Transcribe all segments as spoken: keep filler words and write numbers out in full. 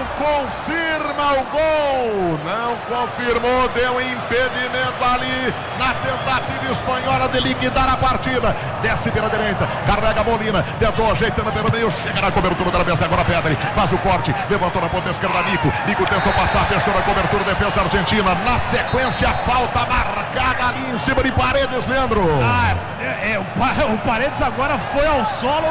não confirma o gol, não confirmou, deu impedimento ali na tentativa espanhola de liquidar a partida. Desce pela direita, carrega a Molina, tentou ajeitando pelo meio, chega na cobertura da defesa, agora Pedri, faz o corte, levantou na ponta esquerda Nico, Nico tentou passar, fechou na cobertura, defesa argentina, na sequência falta marcada ali em cima de Paredes, Leandro. Ah, é, é, o, o Paredes agora foi ao solo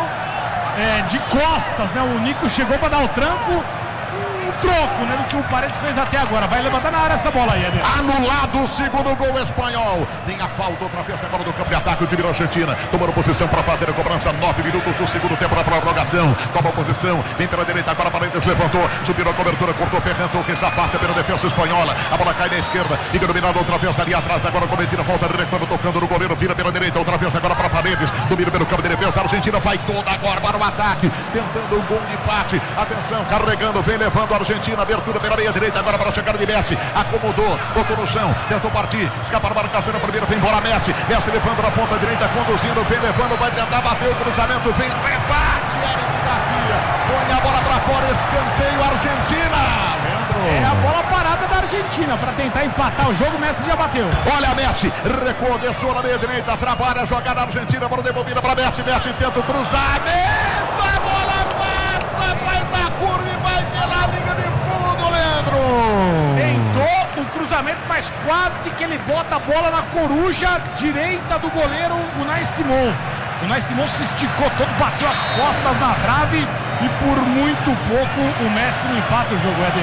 é, de costas, né? O Nico chegou para dar o tranco, um troco, né, do que o Paredes fez até agora. Vai levantar na área essa bola aí, Eder. Anulado o segundo gol espanhol. Tem a falta, outra vez agora do campo de ataque, o time da Argentina tomando posição para fazer a cobrança. Nove minutos do segundo tempo na prorrogação. Toma posição, vem pela direita, agora Paredes levantou, subiu a cobertura, cortou Ferran Torres, afasta pela defesa espanhola. A bola cai na esquerda, fica dominada outra vez ali atrás, agora cometida falta de recuo, tocando no goleiro, vira pela direita, outra vez agora para Paredes, domina pelo campo de defesa. A Argentina vai toda agora para o ataque, tentando um gol de empate. Atenção, carregando, vem levando a Argentina, abertura pela meia direita, agora para a chegada de Messi, acomodou, botou no chão, tentou partir, escapa a marcação na primeira, vem embora Messi, Messi levando na ponta direita, conduzindo, vem levando, vai tentar bater o cruzamento, vem, rebate, Eric Garcia, põe a bola para fora, escanteio, Argentina, Leandro. É a bola parada da Argentina para tentar empatar o jogo, Messi já bateu. Olha Messi, recuou, deixou na meia direita, trabalha a jogada argentina, bola devolvida para Messi, Messi tenta o cruzamento, a bola passa, faz a curva e vai pela linha de fundo, Leandro. Tentou o cruzamento, mas quase que ele bota a bola na coruja direita do goleiro Unai Simon. O Unai Simon se esticou todo, bateu as costas na trave e por muito pouco o Messi não empata o jogo, Eder.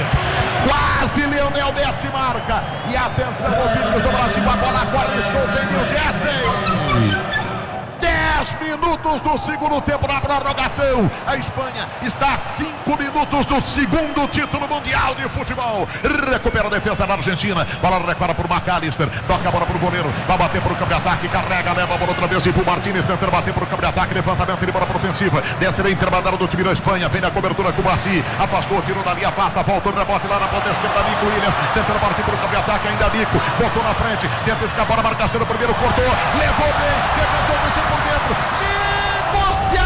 Quase Lionel Messi marca. E atenção, o time do Brasil, a bola agora e solta em New Jersey. dez minutos do segundo tempo na prorrogação. A Espanha está a cinco minutos do segundo título mundial de futebol. Recupera a defesa da Argentina. Bola recupera por McAllister. Toca a bola para o goleiro. Vai bater para o campo de ataque. Carrega, leva a bola outra vez. E para o Martínez tentando bater para o campo de ataque. Levantamento de bola para ofensiva. Desce na intermediária do time da Espanha. Vem na cobertura com o Bassi. Afastou, tirou dali, afasta. Voltou no rebote lá na ponta esquerda. Nico Williams tentando partir para o campo de ataque. Ainda Nico. Botou na frente. Tenta escapar a marcação. O primeiro cortou. Levou bem. Levantou, deixou por dentro. Nico se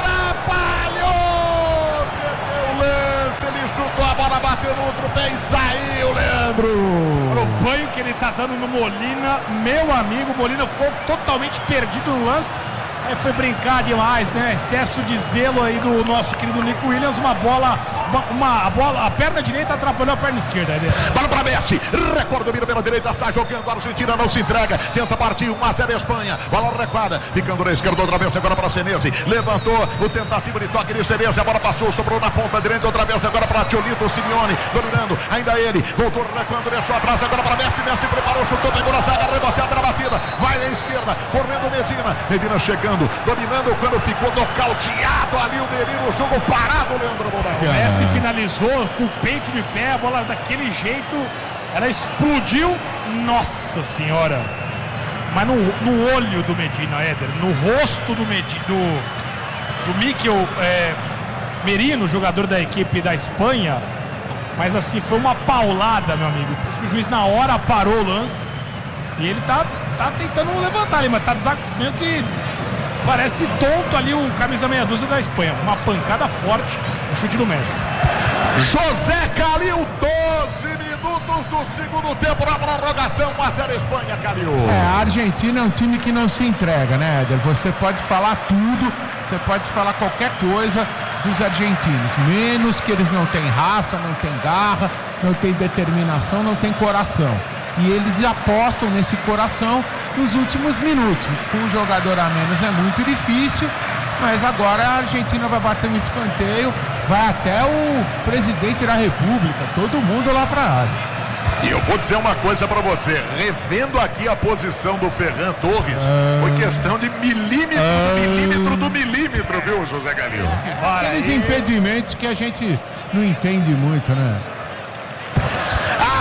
atrapalhou, perdeu o lance, ele chutou a bola, bateu no outro pé e saiu, Leandro. O banho que ele tá dando no Molina, meu amigo, Molina ficou totalmente perdido no lance. Aí foi brincar demais, né? Excesso de zelo aí do nosso querido Nico Williams. Uma bola, uma, a bola, a perna direita atrapalhou a perna esquerda. Né? Bola para Messi, recorde, domina pela direita, está jogando, a Argentina não se entrega, tenta partir, um a zero Espanha, bola recuada, ficando na esquerda outra vez, agora para Senesi, levantou o tentativa de toque de Senesi, a bola passou, sobrou na ponta direita, outra vez agora para Tiolito Simeone, dominando, ainda ele, voltou recuando, deixou atrás, agora para Messi, Messi preparou, chutou, pegou na zaga, reboteada na batida, vai na esquerda, correndo Medina, Medina chegando, dominando quando ficou nocauteado ali o Merino, o jogo parado, Leandro Bonacana. O Messi finalizou com o peito de pé, a bola daquele jeito, ela explodiu, nossa senhora, mas no, no olho do Medina, Éder, no rosto do Medina, do, do Mikel é, Merino, jogador da equipe da Espanha, mas assim, foi uma paulada, meu amigo, por isso que o juiz na hora parou o lance, e ele tá, tá tentando levantar ali, mas tá meio que parece tonto ali o camisa meia dúzia da Espanha. Uma pancada forte, o chute do Messi. José Calil, doze minutos do segundo tempo na prorrogação, um a zero Espanha, Calil. É, a Argentina é um time que não se entrega, né, Éder? Você pode falar tudo, você pode falar qualquer coisa dos argentinos, menos que eles não têm raça, não têm garra, não têm determinação, não têm coração. E eles apostam nesse coração nos últimos minutos. Com um jogador a menos é muito difícil, mas agora a Argentina vai bater um escanteio, vai até o presidente da República, todo mundo lá para a área. E eu vou dizer uma coisa para você, revendo aqui a posição do Ferran Torres, ah, foi questão de milímetro ah, do milímetro do milímetro, viu, José Galil? Aqueles impedimentos que a gente não entende muito, né? A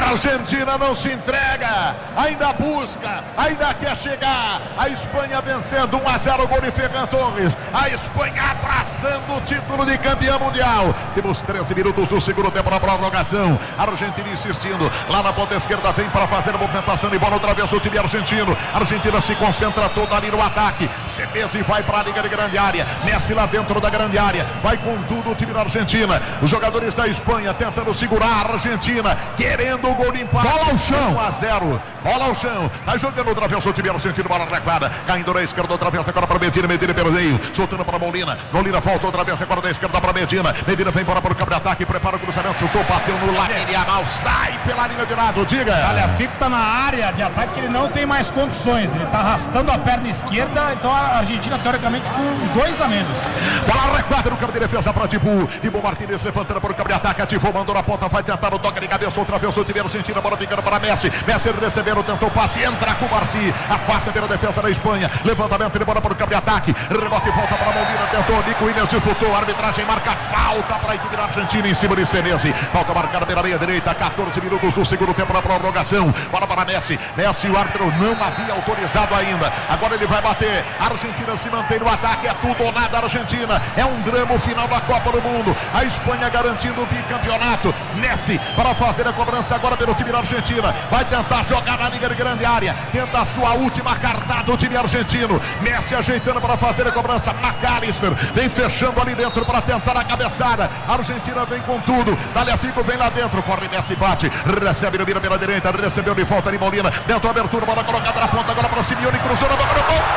A Argentina não se entrega, ainda busca, ainda quer chegar. A Espanha vencendo um a zero, gol de Ferran Torres. A Espanha abraçando o título de campeão mundial. Temos treze minutos do segundo tempo na prorrogação. A Argentina insistindo, lá na ponta esquerda vem para fazer a movimentação de bola outra vez o time argentino. A Argentina se concentra toda ali no ataque. Cebesi vai para a liga de grande área. Messi lá dentro da grande área. Vai com tudo o time da Argentina. Os jogadores da Espanha tentando segurar a Argentina, querendo o gol de empate. Bola ao chão. um a zero. Bola ao chão. Tá jogando outra vez o time argentino. Bola recuada. Caindo na esquerda outra vez agora para Medina. Medina pelo meio. Soltando para Molina. Molina volta outra vez agora da esquerda para Medina. Medina vem para o campo de ataque. Prepara o cruzamento. Chutou, bateu no Lamine Yamal. Sai pela linha de lado. Diga. Tagliafico tá na área de ataque que ele não tem mais condições. Ele tá arrastando a perna esquerda. Então a Argentina teoricamente com dois a menos. Bola recuada no campo de defesa para Tibu. Tibu Martínez levantando para o campo de ataque. Ativou, mandou na ponta. Vai tentar o toque de cabeça. Outra vez o time argentino. Bola ficando para Messi. Messi recebendo, tentou passe. Entra com o Marci. Afasta pela defesa da Espanha. Levantamento de bola para o campo de ataque. Rebote volta para Molina. Tentou. Nico Williams disputou. A arbitragem marca falta para a equipe da Argentina em cima de Senesi. Falta marcada pela meia direita. catorze minutos do segundo tempo na prorrogação. Bola para Messi. Messi, o árbitro não havia autorizado ainda. Agora ele vai bater. A Argentina se mantém no ataque. É tudo ou nada Argentina. É um drama o final da Copa do Mundo. A Espanha garantindo o bicampeonato. Messi para fazer a cobrança agora pelo time da Argentina. Vai tentar jogar na liga de grande área. Tenta a sua última cartada o time argentino. Messi ajeitando para fazer a cobrança. McAllister vem fechando ali dentro para tentar a cabeçada. A Argentina vem com tudo. Tagliafico vem lá dentro. Corre Messi, bate. Recebe, mira pela direita. Recebeu de volta de Molina. Dentro a abertura. Bola colocada na ponta agora para Simeone. Cruzou na boca do gol.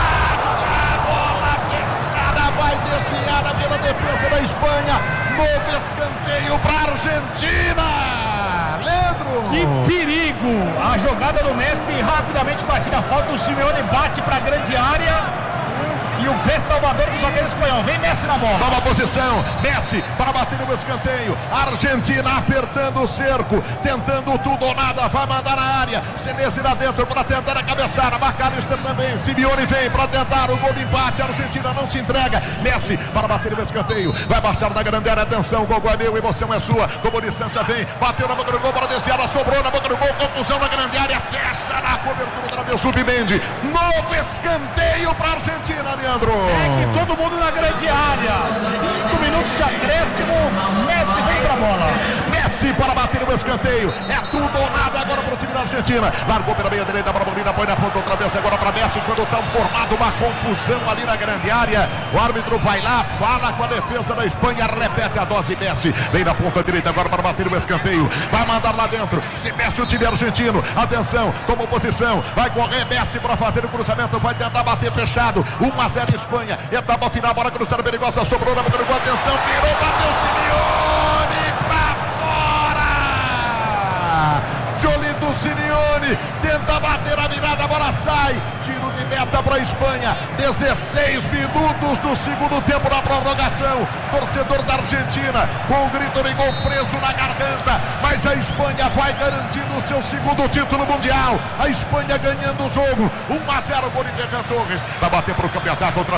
Vai desviada pela defesa da Espanha. Novo escanteio para a Argentina. Leandro. Que perigo! A jogada do Messi rapidamente batida. Falta, o Simeone bate para a grande área. E o pé salvador do zagueiro espanhol. Vem Messi na bola. Nova posição. Messi para bater no escanteio. Argentina apertando o cerco. Tentando tudo ou nada. Vai mandar na área. Senesi lá dentro para tentar a cabeçada. McAllister também. Simeone vem para tentar o gol de empate. A Argentina não se entrega. Messi para bater no escanteio. Vai baixar na grande área. Atenção. O gol é meu. Emoção é sua. Como distância vem. Bateu na boca do gol para desviar. Sobrou na boca do gol. Confusão na grande área. Fecha na cobertura da Submendi. Novo escanteio para a Argentina, Leandro. Segue todo mundo na grande área. Cinco minutos de acréscimo. Messi vem pra bola. Messi para bater no escanteio. É tudo ou nada agora para o time da Argentina. Largou pela meia direita para Molina. Põe na ponta outra vez agora para Messi. Quando está formado uma confusão ali na grande área. O árbitro vai lá, fala com a defesa da Espanha. Repete a dose. Messi vem na ponta direita agora para bater no escanteio. Vai mandar lá dentro. Se mexe o time argentino. Atenção, tomou posição. Vai correr Messi para fazer o cruzamento. Vai tentar bater fechado. um a zero Espanha, etapa final, bola cruzada perigosa, sobrou na boca do gol, atenção, tirou, bateu Simeone pra fora. Jolito Simeone tenta bater a virada, a bola sai. Tiro de meta para a Espanha. dezesseis minutos do segundo tempo na prorrogação. Torcedor da Argentina com o grito de gol preso na garganta. Mas a Espanha vai garantindo o seu segundo título mundial. A Espanha ganhando o jogo. um a zero, gol de Ferran Torres. Vai bater para o campo de ataque outra